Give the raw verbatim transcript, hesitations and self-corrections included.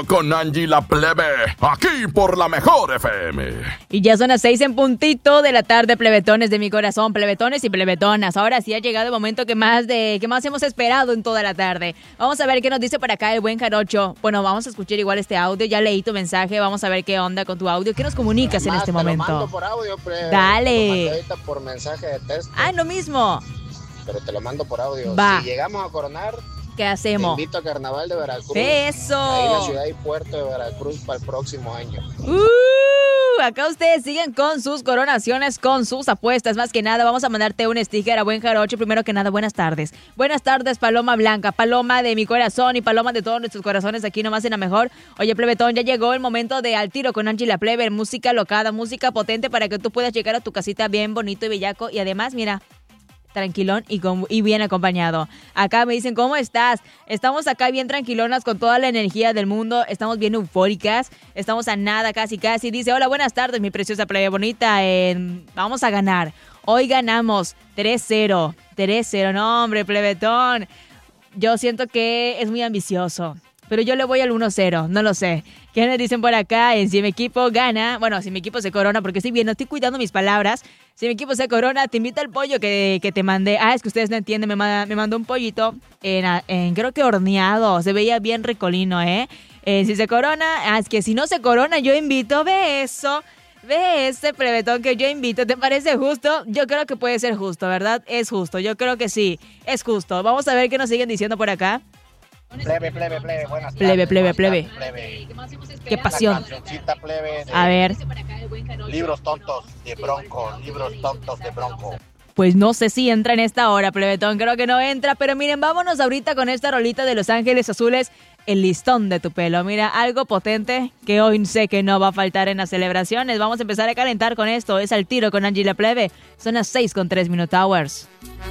con Angie la Plebe, aquí por la Mejor F M. Y ya son las seis en puntito de la tarde, plebetones de mi corazón, plebetones y plebetonas. Ahora sí ha llegado el momento que más de que más hemos esperado en toda la tarde. Vamos a ver qué nos dice por acá el buen Jarocho. Bueno, vamos a escuchar igual este audio. Ya leí tu mensaje, vamos a ver qué onda con tu audio. ¿Qué nos comunicas en este momento? Te lo mando por audio, plebe. Dale. Te lo mando ahorita por mensaje de texto. Ah, lo mismo. Pero te lo mando por audio. Va. Si llegamos a coronar, ¿qué hacemos? te invito a Carnaval de Veracruz. ¡Eso! Ahí en la ciudad y puerto de Veracruz para el próximo año. Uh, acá ustedes siguen con sus coronaciones, con sus apuestas. Más que nada, vamos a mandarte un sticker a buen Jarocho. Primero que nada, buenas tardes. Buenas tardes, Paloma Blanca, Paloma de mi corazón y Paloma de todos nuestros corazones aquí nomás en la mejor. Oye, plebetón, ya llegó el momento de Al Tiro con Angie la Plebe. Música locada, música potente para que tú puedas llegar a tu casita bien bonito y bellaco. Y además, mira, tranquilón y, con, y bien acompañado. Acá me dicen, ¿cómo estás? Estamos acá bien tranquilonas con toda la energía del mundo. Estamos bien eufóricas. Estamos a nada, casi, casi. Dice, hola, buenas tardes, mi preciosa plebe bonita. Eh, vamos a ganar. Hoy ganamos tres cero. tres cero, no, hombre, plebetón. Yo siento que es muy ambicioso. Pero yo le voy al uno cero, no lo sé. ¿Qué me dicen por acá? En si mi equipo gana, bueno, si mi equipo se corona, porque estoy bien, no estoy cuidando mis palabras. Si mi equipo se corona, te invito al pollo que, que te mandé. Ah, es que ustedes no entienden, me, manda, me mandó un pollito en, en, creo que horneado. Se veía bien ricolino, ¿eh? eh si se corona, ah, es que si no se corona, yo invito, ve eso. Ve ese plebetón que yo invito, ¿te parece justo? Yo creo que puede ser justo, ¿verdad? Es justo, yo creo que sí, es justo. Vamos a ver qué nos siguen diciendo por acá. Plebe, plebe, plebe, buenas tardes. Plebe, plebe, plebe. plebe. Qué pasión. Plebe de A ver. Libros tontos de Bronco, libros tontos de Bronco. Pues no sé si entra en esta hora, plebetón, creo que no entra, pero miren, vámonos ahorita con esta rolita de Los Ángeles Azules, El listón de tu pelo. Mira, algo potente que hoy sé que no va a faltar en las celebraciones. Vamos a empezar a calentar con esto, es Al Tiro con Angie la Plebe. Son las seis con tres Minute Hours.